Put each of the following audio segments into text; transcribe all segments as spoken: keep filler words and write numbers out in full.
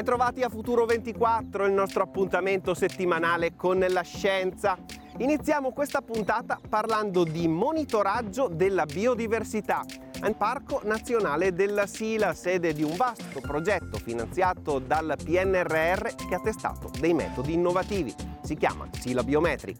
Bentrovati a Futuro ventiquattro, il nostro appuntamento settimanale con la scienza. Iniziamo questa puntata parlando di monitoraggio della biodiversità al Parco Nazionale della Sila, sede di un vasto progetto finanziato dal P N R R che ha testato dei metodi innovativi. Si chiama Sila Biometric.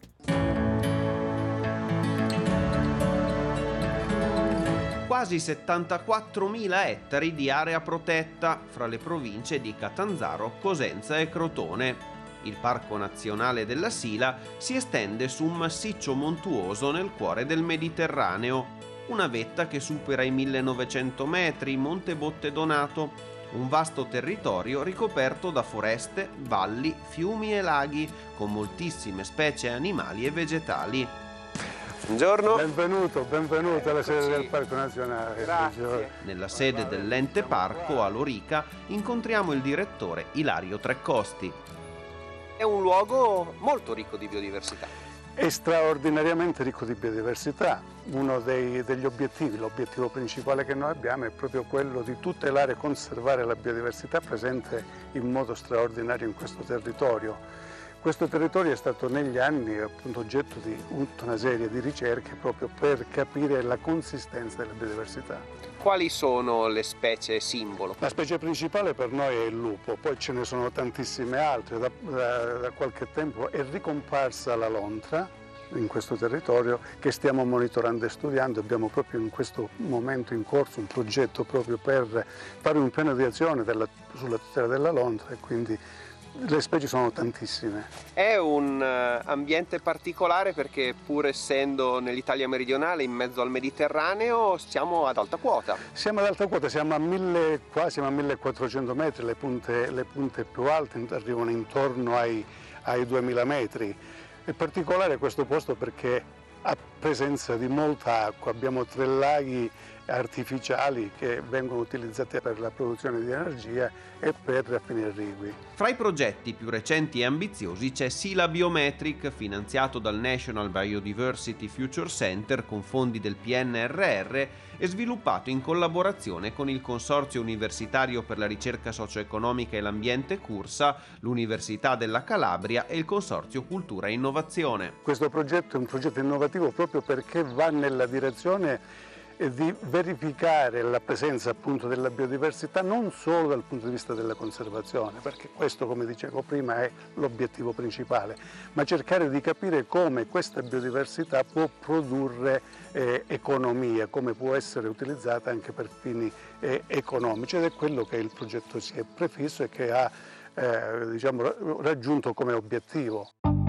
Quasi settantaquattromila ettari di area protetta fra le province di Catanzaro, Cosenza e Crotone. Il Parco Nazionale della Sila si estende su un massiccio montuoso nel cuore del Mediterraneo, una vetta che supera i millenovecento metri, Monte Botte Donato, un vasto territorio ricoperto da foreste, valli, fiumi e laghi, con moltissime specie animali e vegetali. Buongiorno. Benvenuto, benvenuto alla sede del Parco Nazionale. Grazie. Nella sede dell'ente parco a Lorica incontriamo il direttore Ilario Treccosti. È un luogo molto ricco di biodiversità. È straordinariamente ricco di biodiversità. Uno dei, degli obiettivi, l'obiettivo principale che noi abbiamo è proprio quello di tutelare e conservare la biodiversità presente in modo straordinario in questo territorio. Questo territorio è stato negli anni appunto oggetto di tutta una serie di ricerche proprio per capire la consistenza della biodiversità. Quali sono le specie simbolo? La specie principale per noi è il lupo, poi ce ne sono tantissime altre. Da, da, da qualche tempo è ricomparsa la lontra in questo territorio che stiamo monitorando e studiando. Abbiamo proprio in questo momento in corso un progetto proprio per fare un piano di azione della, sulla tutela della lontra e quindi le specie sono tantissime. È un uh, ambiente particolare perché pur essendo nell'Italia meridionale in mezzo al Mediterraneo siamo ad alta quota. Siamo ad alta quota, siamo a mille, qua siamo a millequattrocento metri, le punte, le punte più alte arrivano intorno ai, ai duemila metri. È particolare questo posto perché ha presenza di molta acqua, abbiamo tre laghi artificiali che vengono utilizzati per la produzione di energia e per fini irrigui. Fra i progetti più recenti e ambiziosi c'è Sila Biometric, finanziato dal National Biodiversity Future Center con fondi del P N R R e sviluppato in collaborazione con il Consorzio Universitario per la Ricerca Socio-Economica e l'Ambiente Cursa, l'Università della Calabria e il Consorzio Cultura e Innovazione. Questo progetto è un progetto innovativo proprio perché va nella direzione di verificare la presenza appunto della biodiversità non solo dal punto di vista della conservazione, perché questo, come dicevo prima, è l'obiettivo principale, ma cercare di capire come questa biodiversità può produrre eh, economia, come può essere utilizzata anche per fini eh, economici, ed è quello che il progetto si è prefisso e che ha eh, diciamo, raggiunto come obiettivo.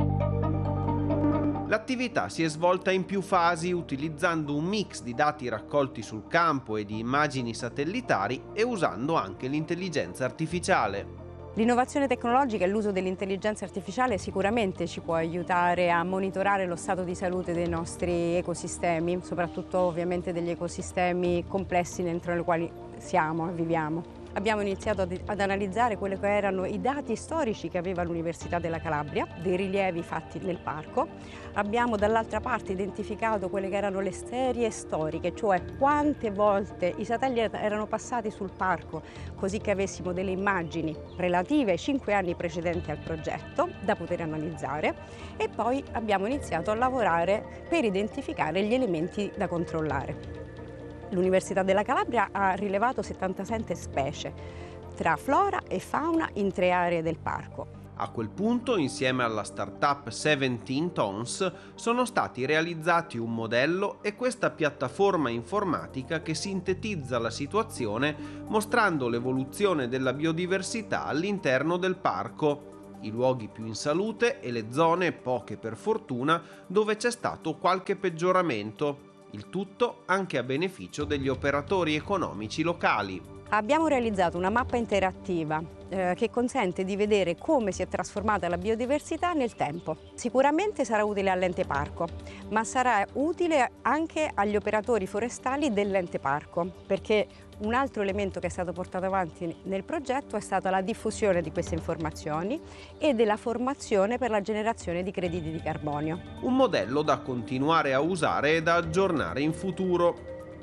L'attività si è svolta in più fasi utilizzando un mix di dati raccolti sul campo e di immagini satellitari e usando anche l'intelligenza artificiale. L'innovazione tecnologica e l'uso dell'intelligenza artificiale sicuramente ci può aiutare a monitorare lo stato di salute dei nostri ecosistemi, soprattutto ovviamente degli ecosistemi complessi dentro i quali siamo e viviamo. Abbiamo iniziato ad, ad analizzare quelli che erano i dati storici che aveva l'Università della Calabria, dei rilievi fatti nel parco. Abbiamo dall'altra parte identificato quelle che erano le serie storiche, cioè quante volte i satelliti erano passati sul parco, così che avessimo delle immagini relative ai cinque anni precedenti al progetto da poter analizzare, e poi abbiamo iniziato a lavorare per identificare gli elementi da controllare. L'Università della Calabria ha rilevato settantasette specie, tra flora e fauna in tre aree del parco. A quel punto, insieme alla startup diciassette Tons, sono stati realizzati un modello e questa piattaforma informatica che sintetizza la situazione mostrando l'evoluzione della biodiversità all'interno del parco, i luoghi più in salute e le zone, poche per fortuna, dove c'è stato qualche peggioramento. Il tutto anche a beneficio degli operatori economici locali. Abbiamo realizzato una mappa interattiva eh, che consente di vedere come si è trasformata la biodiversità nel tempo. Sicuramente sarà utile all'ente parco, ma sarà utile anche agli operatori forestali dell'ente parco, perché un altro elemento che è stato portato avanti nel progetto è stata la diffusione di queste informazioni e della formazione per la generazione di crediti di carbonio. Un modello da continuare a usare e da aggiornare in futuro.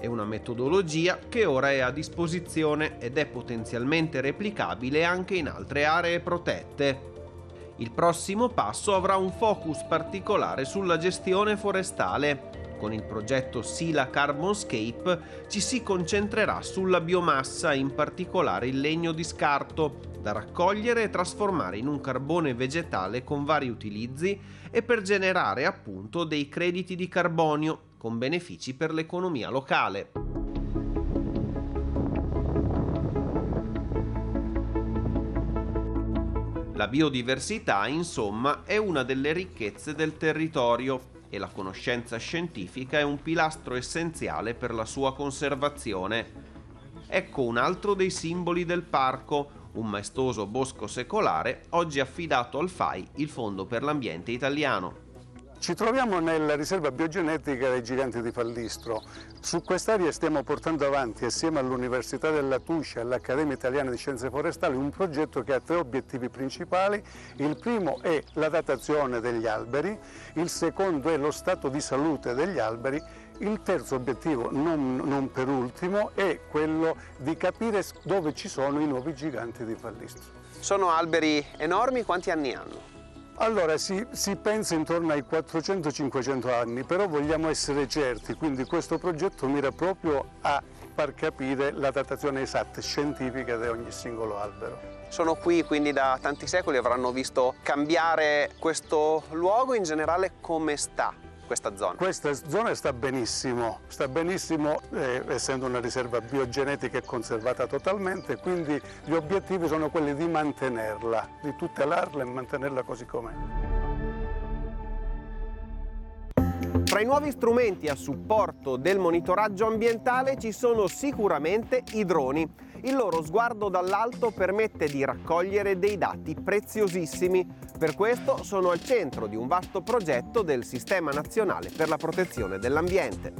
È una metodologia che ora è a disposizione ed è potenzialmente replicabile anche in altre aree protette. Il prossimo passo avrà un focus particolare sulla gestione forestale. Con il progetto Sila Carbonscape ci si concentrerà sulla biomassa, in particolare il legno di scarto, da raccogliere e trasformare in un carbone vegetale con vari utilizzi e per generare appunto dei crediti di carbonio con benefici per l'economia locale. La biodiversità, insomma, è una delle ricchezze del territorio e la conoscenza scientifica è un pilastro essenziale per la sua conservazione. Ecco un altro dei simboli del parco, un maestoso bosco secolare, oggi affidato al F A I, il Fondo per l'Ambiente Italiano. Ci troviamo nella riserva biogenetica dei Giganti di Fallistro. Su quest'area stiamo portando avanti, assieme all'Università della Tuscia e all'Accademia Italiana di Scienze Forestali, un progetto che ha tre obiettivi principali. Il primo è la datazione degli alberi, il secondo è lo stato di salute degli alberi, il terzo obiettivo, non, non per ultimo, è quello di capire dove ci sono i nuovi giganti di Fallistro. Sono alberi enormi, quanti anni hanno? Allora, si, si pensa intorno ai quattrocento cinquecento anni, però vogliamo essere certi, quindi questo progetto mira proprio a far capire la datazione esatta scientifica di ogni singolo albero. Sono qui quindi da tanti secoli, avranno visto cambiare questo luogo. In generale come sta questa zona? Questa zona sta benissimo, sta benissimo eh, essendo una riserva biogenetica e conservata totalmente, quindi gli obiettivi sono quelli di mantenerla, di tutelarla e mantenerla così com'è. Tra i nuovi strumenti a supporto del monitoraggio ambientale ci sono sicuramente i droni. Il loro sguardo dall'alto permette di raccogliere dei dati preziosissimi. Per questo sono al centro di un vasto progetto del Sistema Nazionale per la Protezione dell'Ambiente.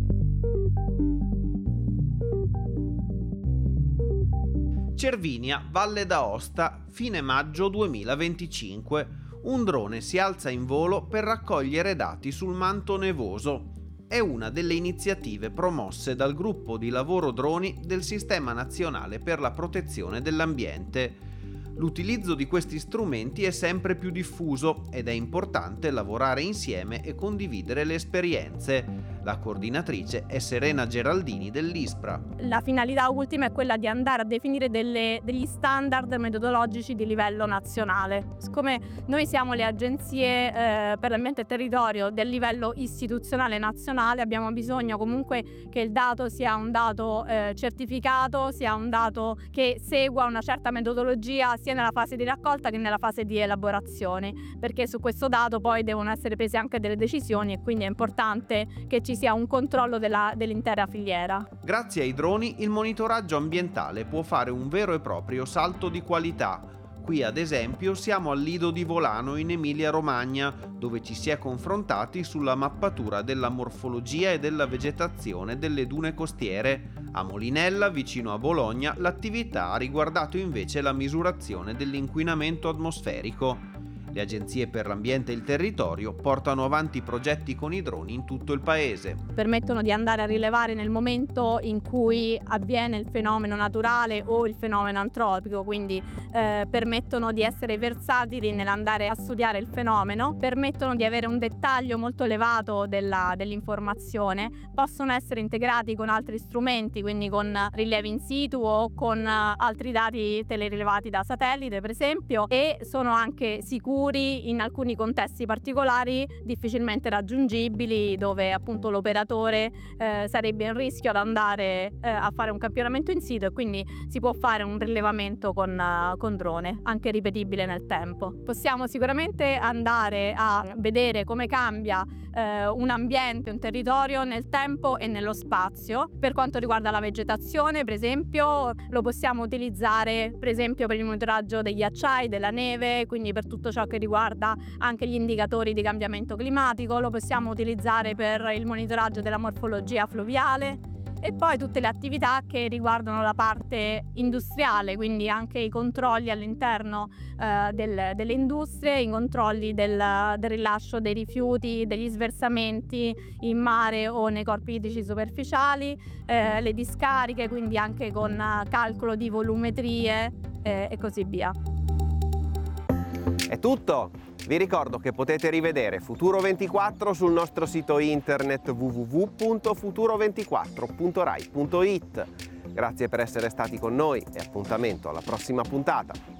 Cervinia, Valle d'Aosta, fine maggio duemilaventicinque. Un drone si alza in volo per raccogliere dati sul manto nevoso. È una delle iniziative promosse dal gruppo di lavoro droni del Sistema Nazionale per la Protezione dell'Ambiente. L'utilizzo di questi strumenti è sempre più diffuso ed è importante lavorare insieme e condividere le esperienze. La coordinatrice è Serena Geraldini dell'ISPRA. La finalità ultima è quella di andare a definire delle, degli standard metodologici di livello nazionale. Siccome noi siamo le agenzie eh, per l'ambiente e territorio del livello istituzionale nazionale, abbiamo bisogno comunque che il dato sia un dato eh, certificato, sia un dato che segua una certa metodologia sia nella fase di raccolta che nella fase di elaborazione, perché su questo dato poi devono essere prese anche delle decisioni e quindi è importante che ci sia un controllo della, dell'intera filiera. Grazie ai droni il monitoraggio ambientale può fare un vero e proprio salto di qualità. Qui ad esempio siamo al Lido di Volano in Emilia-Romagna, dove ci si è confrontati sulla mappatura della morfologia e della vegetazione delle dune costiere. A Molinella, vicino a Bologna, l'attività ha riguardato invece la misurazione dell'inquinamento atmosferico. Le agenzie per l'ambiente e il territorio portano avanti progetti con i droni in tutto il paese. Permettono di andare a rilevare nel momento in cui avviene il fenomeno naturale o il fenomeno antropico, quindi eh, permettono di essere versatili nell'andare a studiare il fenomeno, permettono di avere un dettaglio molto elevato della, dell'informazione, possono essere integrati con altri strumenti, quindi con rilevi in situ o con altri dati telerilevati da satellite per esempio, e sono anche sicuri in alcuni contesti particolari difficilmente raggiungibili, dove appunto l'operatore eh, sarebbe in rischio ad andare eh, a fare un campionamento in situ, e quindi si può fare un rilevamento con, uh, con drone, anche ripetibile nel tempo. Possiamo sicuramente andare a vedere come cambia eh, un ambiente, un territorio nel tempo e nello spazio. Per quanto riguarda la vegetazione, per esempio, lo possiamo utilizzare per esempio per il monitoraggio degli ghiacciai, della neve, quindi per tutto ciò che riguarda anche gli indicatori di cambiamento climatico, lo possiamo utilizzare per il monitoraggio della morfologia fluviale e poi tutte le attività che riguardano la parte industriale, quindi anche i controlli all'interno eh, del, delle industrie, i controlli del, del rilascio dei rifiuti, degli sversamenti in mare o nei corpi idrici superficiali, eh, le discariche, quindi anche con calcolo di volumetrie eh, e così via. È tutto! Vi ricordo che potete rivedere Futuro ventiquattro sul nostro sito internet w w w punto futuro ventiquattro punto rai punto it. Grazie per essere stati con noi e appuntamento alla prossima puntata.